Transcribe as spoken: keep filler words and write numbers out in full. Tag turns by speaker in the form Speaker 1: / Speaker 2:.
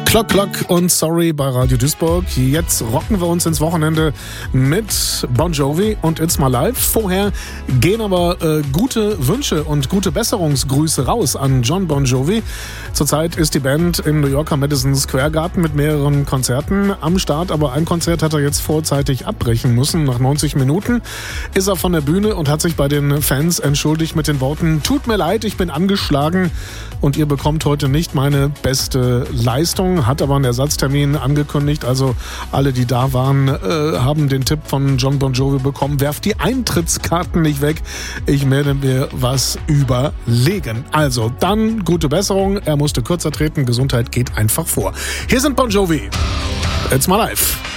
Speaker 1: Clock Clock und Sorry bei Radio Duisburg. Jetzt rocken wir uns ins Wochenende mit Bon Jovi und It's My Life. Vorher gehen aber äh, gute Wünsche und gute Besserungsgrüße raus an John Bon Jovi. Zurzeit ist die Band im New Yorker Madison Square Garden mit mehreren Konzerten am Start, aber ein Konzert hat er jetzt vorzeitig abbrechen müssen. Nach neunzig Minuten ist er von der Bühne und hat sich bei den Fans entschuldigt mit den Worten: Tut mir leid, ich bin angeschlagen und ihr bekommt heute nicht meine beste Leistung. Hat aber einen Ersatztermin angekündigt, also alle, die da waren, äh, haben den Tipp von John Bon Jovi bekommen: Werft die Eintrittskarten nicht weg, ich werde mir was überlegen. Also dann gute Besserung, er musste kürzer treten, Gesundheit geht einfach vor. Hier sind Bon Jovi, It's My Life.